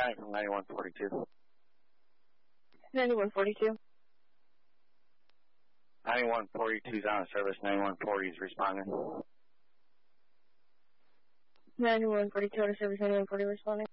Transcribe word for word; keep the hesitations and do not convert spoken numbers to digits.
nine from ninety-one forty-two. ninety-one forty-two. ninety-one forty-two is on service. ninety-one forty is responding. ninety-one forty-two out of service. ninety-one forty responding.